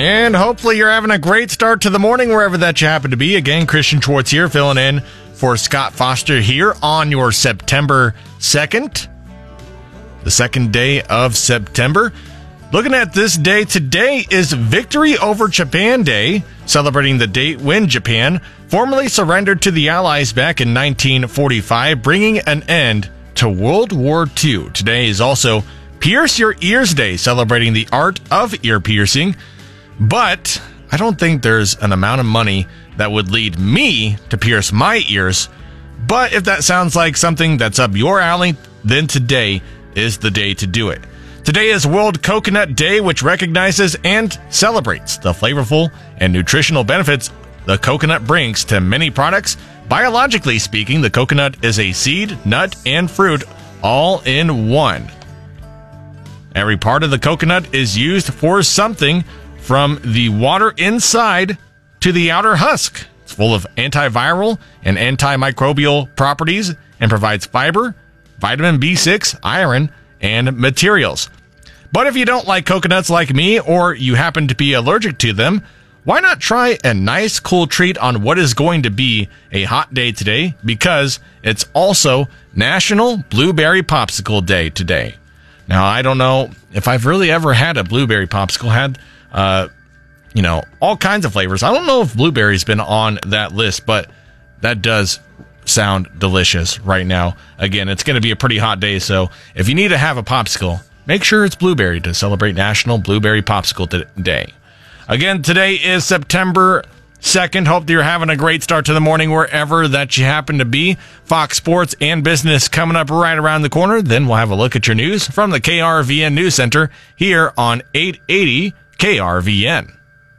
And hopefully you're having a great start to the morning wherever that you happen to be. Again, Christian Schwartz here filling in for Scott Foster here on your September 2nd, the second day of September. Looking at this day, today is Victory Over Japan Day, celebrating the date when Japan formally surrendered to the Allies back in 1945, bringing an end to World War II. Today is also Pierce Your Ears Day, celebrating the art of ear piercing. But I don't think there's an amount of money that would lead me to pierce my ears. But if that sounds like something that's up your alley, then today is the day to do it. Today is World Coconut Day, which recognizes and celebrates the flavorful and nutritional benefits the coconut brings to many products. Biologically speaking, the coconut is a seed, nut, and fruit all in one. Every part of the coconut is used for something, from the water inside to the outer husk. It's full of antiviral and antimicrobial properties and provides fiber, vitamin B6, iron, and materials. But if you don't like coconuts like me, or you happen to be allergic to them, why not try a nice cool treat on what is going to be a hot day today, because it's also National Blueberry Popsicle Day today. Now, I don't know if I've really ever had a blueberry popsicle. Had all kinds of flavors. I don't know if blueberry's been on that list, but that does sound delicious right now. Again, it's going to be a pretty hot day, so if you need to have a popsicle, make sure it's blueberry to celebrate National Blueberry Popsicle Day. Again, today is September 2nd. Hope that you're having a great start to the morning wherever that you happen to be. Fox Sports and Business coming up right around the corner. Then we'll have a look at your news from the KRVN News Center here on 880 KRVN.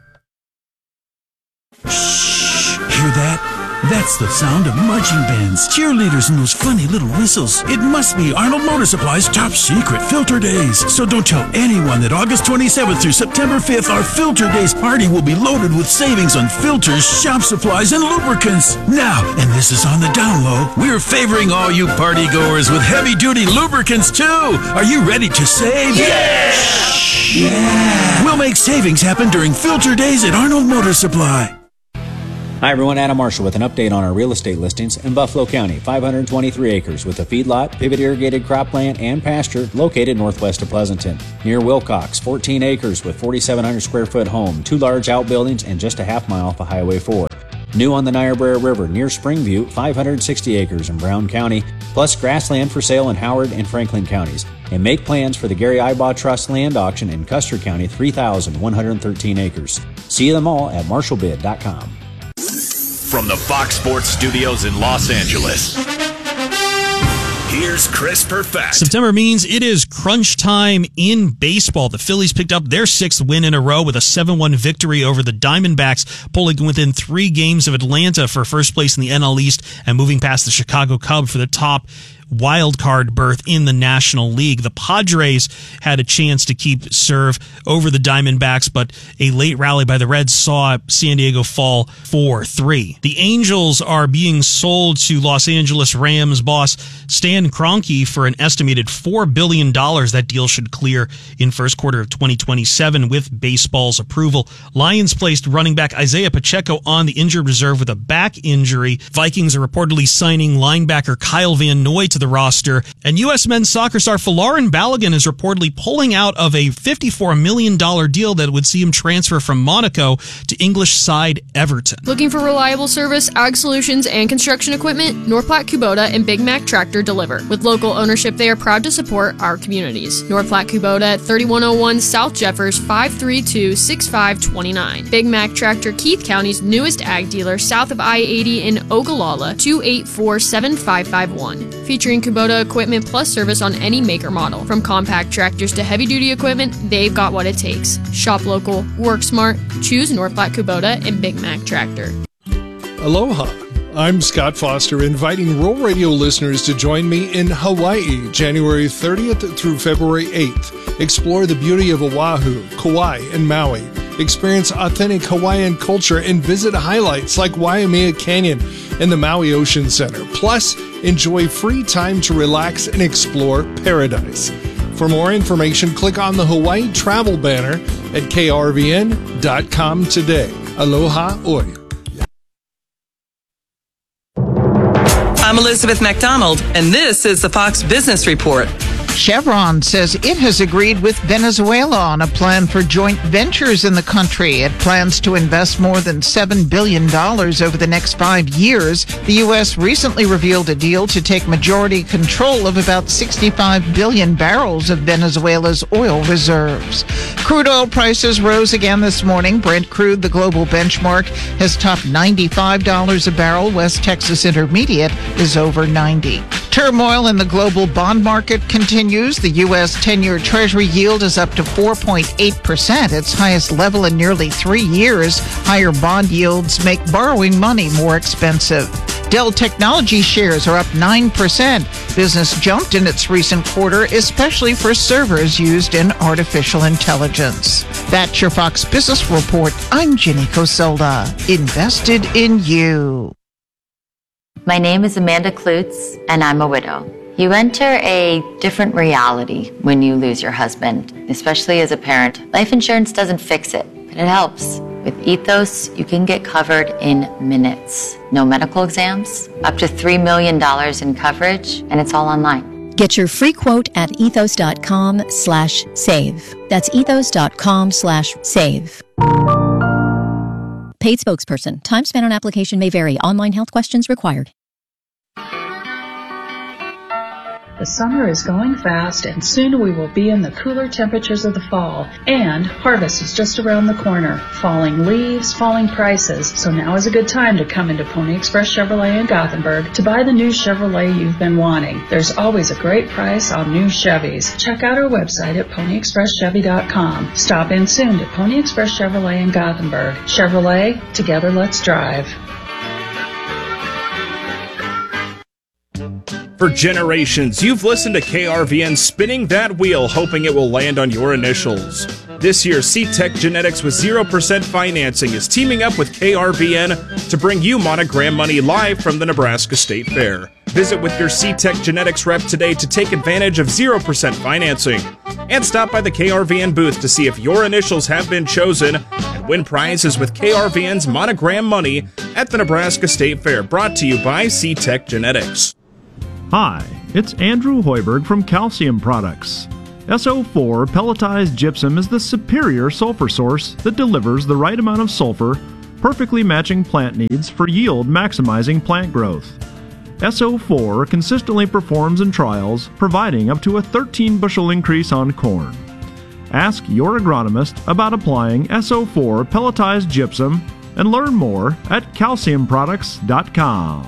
Shh! Hear that? That's the sound of marching bands, cheerleaders, and those funny little whistles. It must be Arnold Motor Supply's top secret Filter Days. So don't tell anyone that August 27th through September 5th, our Filter Days party will be loaded with savings on filters, shop supplies, and lubricants. Now, and this is on the down low, we're favoring all you party goers with heavy-duty lubricants, too. Are you ready to save? Yeah! Yeah! We'll make savings happen during Filter Days at Arnold Motor Supply. Hi everyone, Adam Marshall with an update on our real estate listings in Buffalo County. 523 acres with a feedlot, pivot irrigated cropland, and pasture located northwest of Pleasanton. Near Wilcox, 14 acres with 4,700 square foot home, 2 large outbuildings, and just a half mile off of Highway 4. New on the Niobrara River near Springview, 560 acres in Brown County, plus grassland for sale in Howard and Franklin counties. And make plans for the Gary Ibaugh Trust land auction in Custer County, 3,113 acres. See them all at marshallbid.com. From the Fox Sports Studios in Los Angeles, here's Chris Perfett. September means it is crunch time in baseball. The Phillies picked up their 6th win in a row with a 7-1 victory over the Diamondbacks, pulling within 3 games of Atlanta for first place in the NL East and moving past the Chicago Cubs for the top wild card berth in the National League. The Padres had a chance to keep serve over the Diamondbacks, but a late rally by the Reds saw San Diego fall 4-3. The Angels are being sold to Los Angeles Rams boss Stan Kroenke for an estimated $4 billion. That deal should clear in first quarter of 2027 with baseball's approval. Lions placed running back Isaiah Pacheco on the injured reserve with a back injury. Vikings are reportedly signing linebacker Kyle Van Noy to the roster, and U.S. men's soccer star Folarin Balogun is reportedly pulling out of a $54 million deal that would see him transfer from Monaco to English side Everton. Looking for reliable service, ag solutions, and construction equipment? North Platte Kubota and Big Mac Tractor deliver. With local ownership, they are proud to support our communities. North Platte Kubota at 3101 South Jeffers, 532-6529. Big Mac Tractor, Keith County's newest ag dealer, south of I-80 in Ogallala, 284-7551. Featuring Kubota equipment plus service on any maker model. From compact tractors to heavy-duty equipment, they've got what it takes. Shop local, work smart, choose North Platte Kubota and Big Mac Tractor. Aloha. I'm Scott Foster, inviting Rural Radio listeners to join me in Hawaii, January 30th through February 8th. Explore the beauty of Oahu, Kauai, and Maui. Experience authentic Hawaiian culture and visit highlights like Waimea Canyon and the Maui Ocean Center. Plus, enjoy free time to relax and explore paradise. For more information, click on the Hawaii travel banner at krvn.com today. Aloha oi. I'm Elizabeth McDonald, and this is the Fox Business Report. Chevron says it has agreed with Venezuela on a plan for joint ventures in the country. It plans to invest more than $7 billion over the next 5 years. The U.S. recently revealed a deal to take majority control of about 65 billion barrels of Venezuela's oil reserves. Crude oil prices rose again this morning. Brent crude, the global benchmark, has topped $95 a barrel. West Texas Intermediate is over 90. Turmoil in the global bond market continues. The U.S. 10-year Treasury yield is up to 4.8%, its highest level in nearly 3 years. Higher bond yields make borrowing money more expensive. Dell Technology shares are up 9%. Business jumped in its recent quarter, especially for servers used in artificial intelligence. That's your Fox Business Report. I'm Ginny Cosola. Invested in you. My name is Amanda Klutz, and I'm a widow. You enter a different reality when you lose your husband, especially as a parent. Life insurance doesn't fix it, but it helps. With Ethos, you can get covered in minutes. No medical exams, up to $3 million in coverage, and it's all online. Get your free quote at ethos.com/save. That's ethos.com/save. Paid spokesperson. Time spent on application may vary. Online health questions required. The summer is going fast, and soon we will be in the cooler temperatures of the fall. And harvest is just around the corner. Falling leaves, falling prices. So now is a good time to come into Pony Express Chevrolet in Gothenburg to buy the new Chevrolet you've been wanting. There's always a great price on new Chevys. Check out our website at ponyexpresschevy.com. Stop in soon to Pony Express Chevrolet in Gothenburg. Chevrolet, together let's drive. For generations, you've listened to KRVN spinning that wheel, hoping it will land on your initials. This year, C-Tech Genetics with 0% financing is teaming up with KRVN to bring you Monogram Money live from the Nebraska State Fair. Visit with your C-Tech Genetics rep today to take advantage of 0% financing. And stop by the KRVN booth to see if your initials have been chosen and win prizes with KRVN's Monogram Money at the Nebraska State Fair, brought to you by C-Tech Genetics. Hi, it's Andrew Hoiberg from Calcium Products. SO4 pelletized gypsum is the superior sulfur source that delivers the right amount of sulfur, perfectly matching plant needs for yield maximizing plant growth. SO4 consistently performs in trials, providing up to a 13-bushel increase on corn. Ask your agronomist about applying SO4 pelletized gypsum and learn more at calciumproducts.com.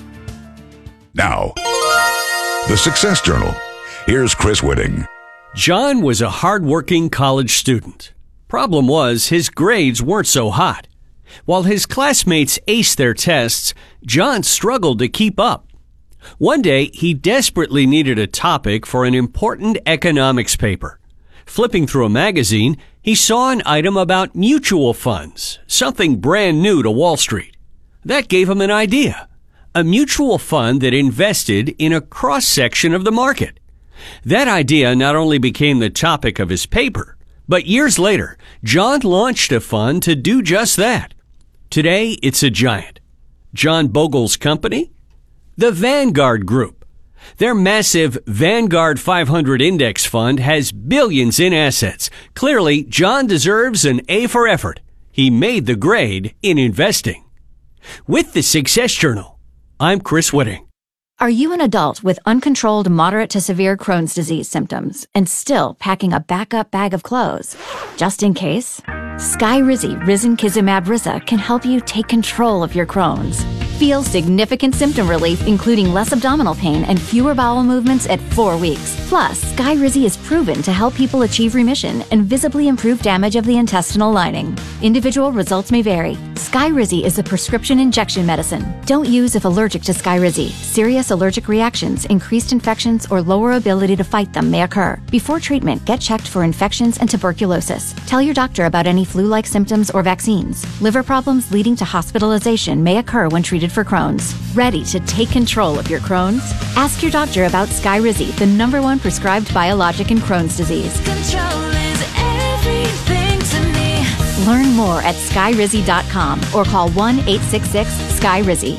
Now, the Success Journal. Here's Chris Whitting. John was a hard-working college student. Problem was, his grades weren't so hot. While his classmates aced their tests, John struggled to keep up. One day, he desperately needed a topic for an important economics paper. Flipping through a magazine, he saw an item about mutual funds, something brand new to Wall Street. That gave him an idea. A mutual fund that invested in a cross-section of the market. That idea not only became the topic of his paper, but years later, John launched a fund to do just that. Today, it's a giant. John Bogle's company? The Vanguard Group. Their massive Vanguard 500 index fund has billions in assets. Clearly, John deserves an A for effort. He made the grade in investing. With the Success Journal, I'm Chris Whitting. Are you an adult with uncontrolled moderate to severe Crohn's disease symptoms and still packing a backup bag of clothes? Just in case? Skyrizi Risankizumab Riza can help you take control of your Crohn's. Feel significant symptom relief, including less abdominal pain and fewer bowel movements at 4 weeks. Plus, Skyrizi is proven to help people achieve remission and visibly improve damage of the intestinal lining. Individual results may vary. Skyrizi is a prescription injection medicine. Don't use if allergic to Skyrizi. Serious allergic reactions, increased infections, or lower ability to fight them may occur. Before treatment, get checked for infections and tuberculosis. Tell your doctor about any flu-like symptoms or vaccines. Liver problems leading to hospitalization may occur when treated for Crohn's. Ready to take control of your Crohn's? Ask your doctor about Skyrizi, the #1 prescribed biologic in Crohn's disease. Control is everything to me. Learn more at skyrizi.com or call 1-866-SKY-RIZZI.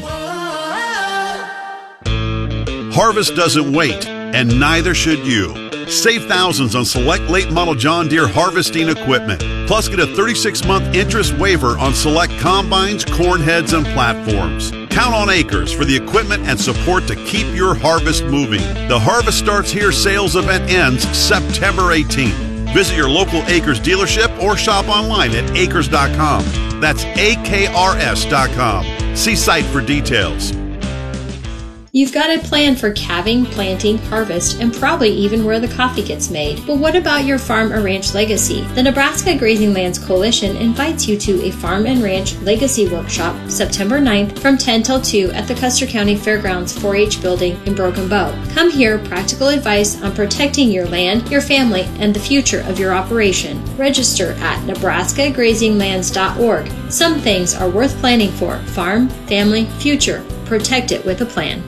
Harvest doesn't wait, and neither should you. Save thousands on select late model John Deere harvesting equipment. Plus, get a 36-month interest waiver on select combines, corn heads, and platforms. Count on Acres for the equipment and support to keep your harvest moving. The Harvest Starts Here sales event ends September 18th. Visit your local Acres dealership or shop online at acres.com. That's AKRS.com. See site for details. You've got a plan for calving, planting, harvest, and probably even where the coffee gets made. But what about your farm or ranch legacy? The Nebraska Grazing Lands Coalition invites you to a Farm and Ranch Legacy Workshop September 9th from 10 till 2 at the Custer County Fairgrounds 4-H building in Broken Bow. Come hear practical advice on protecting your land, your family, and the future of your operation. Register at nebraskagrazinglands.org. Some things are worth planning for. Farm, family, future. Protect it with a plan.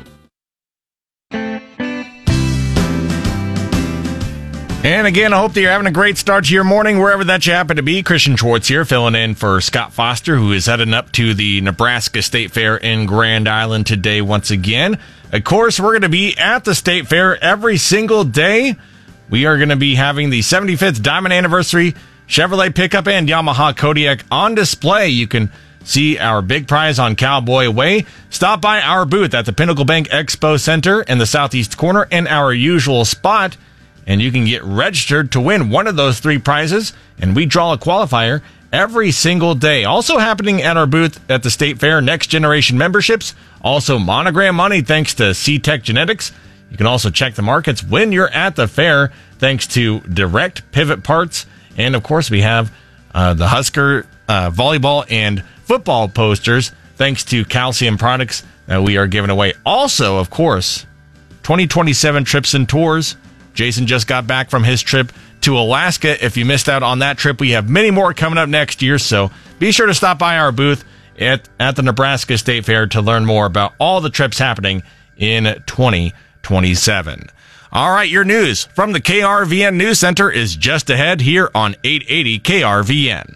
And again, I hope that you're having a great start to your morning, wherever that you happen to be. Christian Schwartz here, filling in for Scott Foster, who is heading up to the Nebraska State Fair in Grand Island today once again. Of course, we're going to be at the State Fair every single day. We are going to be having the 75th Diamond Anniversary Chevrolet pickup and Yamaha Kodiak on display. You can see our big prize on Cowboy Way. Stop by our booth at the Pinnacle Bank Expo Center in the southeast corner in our usual spot, and you can get registered to win one of those 3 prizes, and we draw a qualifier every single day. Also happening at our booth at the State Fair, Next Generation memberships, also Monogram money thanks to C-Tech Genetics. You can also check the markets when you're at the fair thanks to Direct Pivot Parts, and of course we have the Husker volleyball and football posters thanks to Calcium Products that we are giving away. Also, of course, 2027 trips and tours. Jason just got back from his trip to Alaska. If you missed out on that trip, we have many more coming up next year, so be sure to stop by our booth at the Nebraska State Fair to learn more about all the trips happening in 2027. All right, your news from the KRVN News Center is just ahead here on 880 KRVN.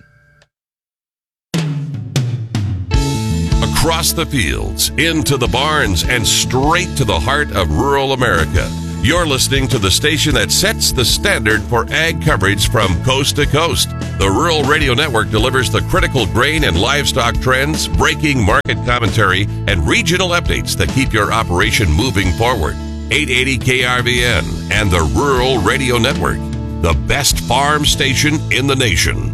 Across the fields, into the barns, and straight to the heart of rural America. You're listening to the station that sets the standard for ag coverage from coast to coast. The Rural Radio Network delivers the critical grain and livestock trends, breaking market commentary, and regional updates that keep your operation moving forward. 880 KRVN and the Rural Radio Network, the best farm station in the nation.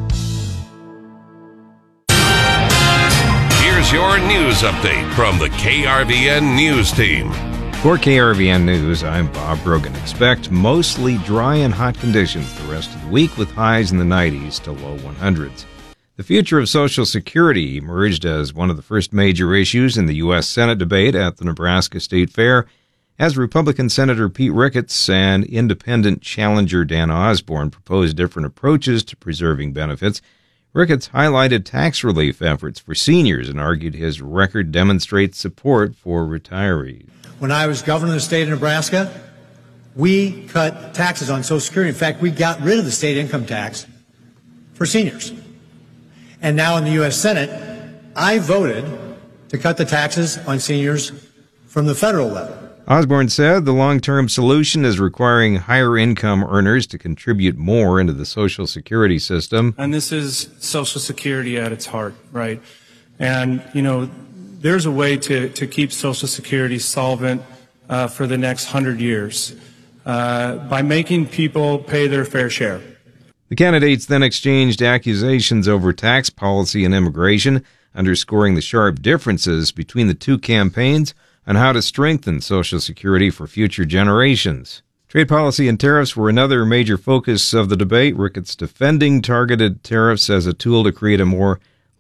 Here's your news update from the KRVN News Team. For KRVN News, I'm Bob Brogan. Expect mostly dry and hot conditions the rest of the week with highs in the 90s to low 100s. The future of Social Security emerged as one of the first major issues in the U.S. Senate debate at the Nebraska State Fair as Republican Senator Pete Ricketts and independent challenger Dan Osborne proposed different approaches to preserving benefits. Ricketts highlighted tax relief efforts for seniors and argued his record demonstrates support for retirees. When I was governor of the state of Nebraska, we cut taxes on Social Security. In fact, we got rid of the state income tax for seniors. And now in the U.S. Senate, I voted to cut the taxes on seniors from the federal level. Osborne said the long-term solution is requiring higher income earners to contribute more into the Social Security system. And this is Social Security at its heart, right? And, you know, there's a way to keep Social Security solvent for the next 100 years by making people pay their fair share. The candidates then exchanged accusations over tax policy and immigration, underscoring the sharp differences between the two campaigns on how to strengthen Social Security for future generations. Trade policy and tariffs were another major focus of the debate, Ricketts defending targeted tariffs as a tool to create a more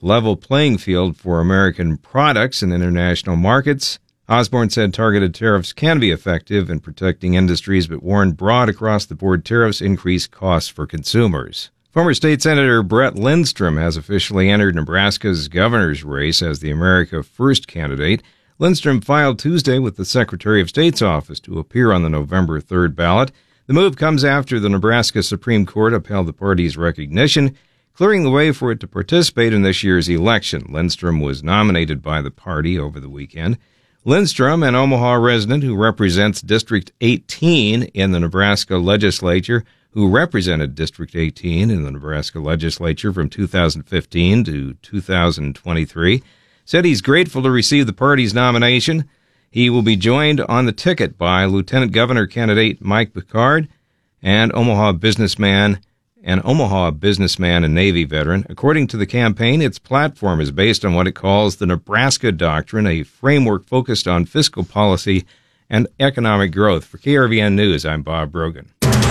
level playing field for American products in international markets. Osborne said targeted tariffs can be effective in protecting industries, but warned broad across-the-board tariffs increase costs for consumers. Former State Senator Brett Lindstrom has officially entered Nebraska's governor's race as the America First candidate. Lindstrom filed Tuesday with the Secretary of State's office to appear on the November 3rd ballot. The move comes after the Nebraska Supreme Court upheld the party's recognition, clearing the way for it to participate in this year's election. Lindstrom was nominated by the party over the weekend. Lindstrom, an Omaha resident who represents District 18 in the Nebraska legislature, who represented District 18 in the Nebraska legislature from 2015 to 2023, said he's grateful to receive the party's nomination. He will be joined on the ticket by Lieutenant Governor candidate Mike Picard and Omaha businessman and Navy veteran. According to the campaign, its platform is based on what it calls the Nebraska Doctrine, a framework focused on fiscal policy and economic growth. For KRVN News, I'm Bob Brogan.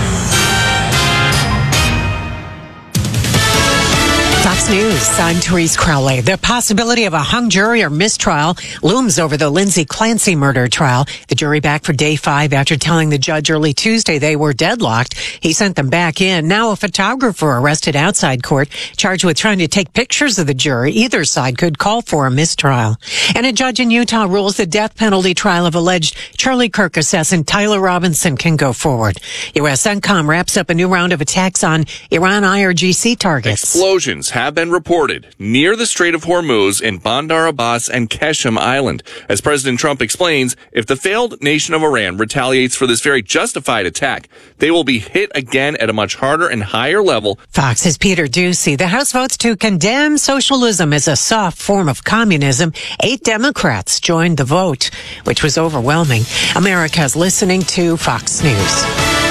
Fox News, I'm Therese Crowley. The possibility of a hung jury or mistrial looms over the Lindsay Clancy murder trial. The jury back for day 5 after telling the judge early Tuesday they were deadlocked. He sent them back in. Now a photographer arrested outside court, charged with trying to take pictures of the jury. Either side could call for a mistrial. And a judge in Utah rules the death penalty trial of alleged Charlie Kirk assassin Tyler Robinson can go forward. U.S. CENTCOM wraps up a new round of attacks on Iran IRGC targets. Explosions have been reported near the Strait of Hormuz in Bandar Abbas and Qeshm Island. As President Trump explains, if the failed nation of Iran retaliates for this very justified attack, they will be hit again at a much harder and higher level. Fox's Peter Ducey. The House votes to condemn socialism as a soft form of communism. 8 Democrats joined the vote, which was overwhelming. America's listening to Fox News.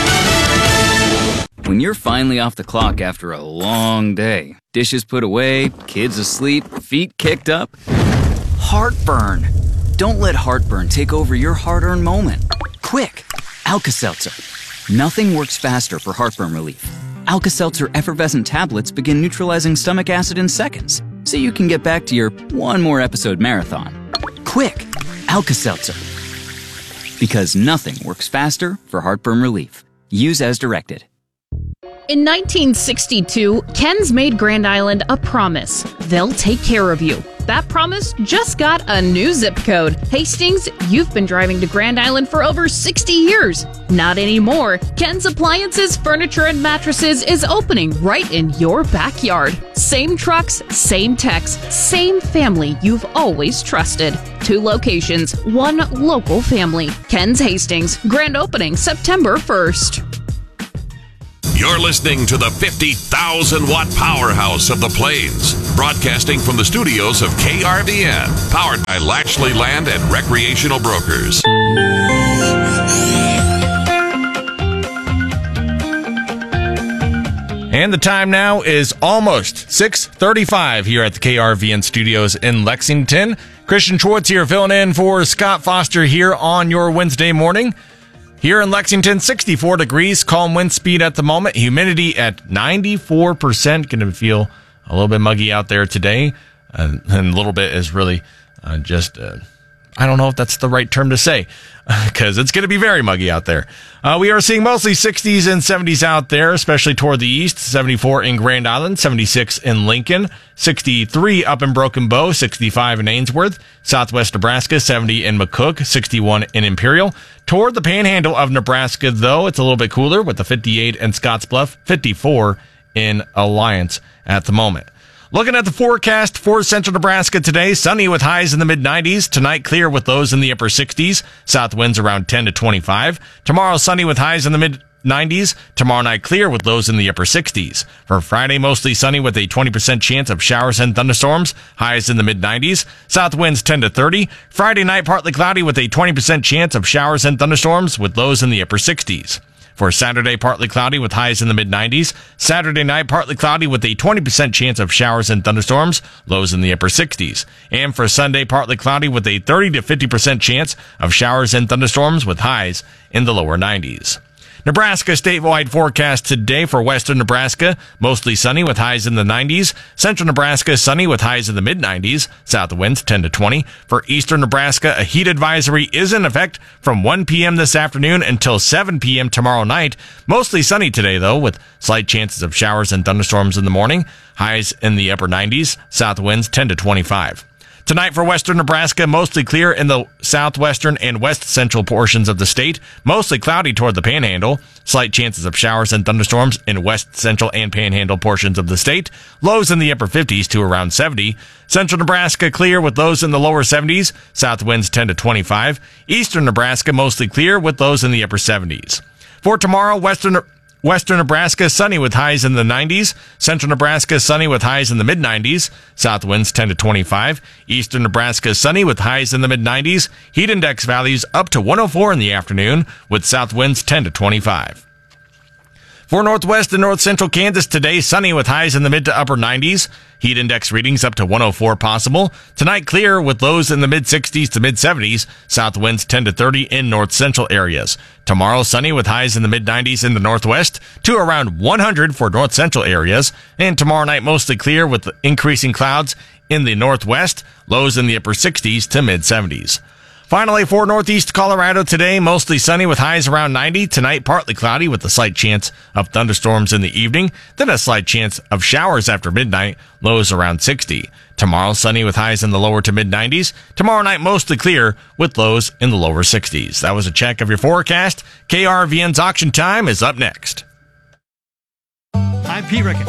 When you're finally off the clock after a long day, dishes put away, kids asleep, feet kicked up, heartburn. Don't let heartburn take over your hard-earned moment. Quick, Alka-Seltzer. Nothing works faster for heartburn relief. Alka-Seltzer effervescent tablets begin neutralizing stomach acid in seconds, so you can get back to your one more episode marathon. Quick, Alka-Seltzer. Because nothing works faster for heartburn relief. Use as directed. In 1962, Ken's made Grand Island a promise. They'll take care of you. That promise just got a new zip code. Hastings, you've been driving to Grand Island for over 60 years. Not anymore. Ken's Appliances, Furniture, and Mattresses is opening right in your backyard. Same trucks, same techs, same family you've always trusted. 2 locations, 1 local family. Ken's Hastings. Grand opening September 1st. You're listening to the 50,000-watt powerhouse of the Plains, broadcasting from the studios of KRVN, powered by Latchley Land and Recreational Brokers. And the time now is almost 6:35 here at the KRVN studios in Lexington. Christian Schwartz here filling in for Scott Foster here on your Wednesday morning. Here in Lexington, 64 degrees, calm wind speed at the moment, humidity at 94%. Going to feel a little bit muggy out there today. And a little bit is really I don't know if that's the right term to say, because it's going to be very muggy out there. We are seeing mostly 60s and 70s out there, especially toward the east. 74 in Grand Island, 76 in Lincoln, 63 up in Broken Bow, 65 in Ainsworth, southwest Nebraska, 70 in McCook, 61 in Imperial. Toward the panhandle of Nebraska, though, it's a little bit cooler with the 58 in Scottsbluff, 54 in Alliance at the moment. Looking at the forecast for central Nebraska today, sunny with highs in the mid-90s. Tonight, clear with lows in the upper 60s. South winds around 10 to 25. Tomorrow, sunny with highs in the mid-90s. Tomorrow night, clear with lows in the upper 60s. For Friday, mostly sunny with a 20% chance of showers and thunderstorms. Highs in the mid-90s. South winds 10 to 30. Friday night, partly cloudy with a 20% chance of showers and thunderstorms with lows in the upper 60s. For Saturday, partly cloudy with highs in the mid-90s. Saturday night, partly cloudy with a 20% chance of showers and thunderstorms, lows in the upper 60s. And for Sunday, partly cloudy with a 30 to 50% chance of showers and thunderstorms with highs in the lower 90s. Nebraska statewide forecast today for western Nebraska, mostly sunny with highs in the 90s. Central Nebraska, sunny with highs in the mid-90s. South winds 10 to 20. For eastern Nebraska, a heat advisory is in effect from 1 p.m. this afternoon until 7 p.m. tomorrow night. Mostly sunny today, though, with slight chances of showers and thunderstorms in the morning. Highs in the upper 90s. South winds 10 to 25. Tonight for western Nebraska, mostly clear in the southwestern and west central portions of the state. Mostly cloudy toward the panhandle. Slight chances of showers and thunderstorms in west central and panhandle portions of the state. Lows in the upper 50s to around 70. Central Nebraska clear with lows in the lower 70s. South winds 10 to 25. Eastern Nebraska mostly clear with lows in the upper 70s. For tomorrow, Western Nebraska, sunny with highs in the 90s. Central Nebraska, sunny with highs in the mid-90s. South winds 10 to 25. Eastern Nebraska, sunny with highs in the mid-90s. Heat index values up to 104 in the afternoon, with south winds 10 to 25. For northwest and north central Kansas today, sunny with highs in the mid to upper 90s. Heat index readings up to 104 possible. Tonight, clear with lows in the mid-60s to mid-70s. South winds 10 to 30 in north central areas. Tomorrow, sunny with highs in the mid-90s in the northwest to around 100 for north central areas. And tomorrow night, mostly clear with increasing clouds in the northwest. Lows in the upper 60s to mid-70s. Finally, for northeast Colorado today, mostly sunny with highs around 90. Tonight, partly cloudy with a slight chance of thunderstorms in the evening. Then a slight chance of showers after midnight, lows around 60. Tomorrow, sunny with highs in the lower to mid-90s. Tomorrow night, mostly clear with lows in the lower 60s. That was a check of your forecast. KRVN's Auction Time is up next. I'm Pete Rickett.